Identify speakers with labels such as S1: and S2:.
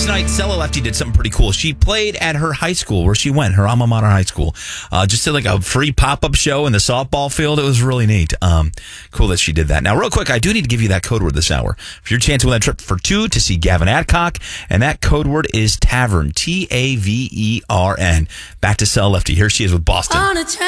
S1: last night, Cella Lefty did something pretty cool. She played at her high school where she went, her alma mater high school. Just did like a free pop-up show in the softball field. It was really neat. Cool that she did that. Now, real quick, I do need to give you that code word this hour. For your chance to win that trip for two to see Gavin Adcock, and that code word is Tavern, Tavern. Back to Cella Lefty. Here she is with Boston.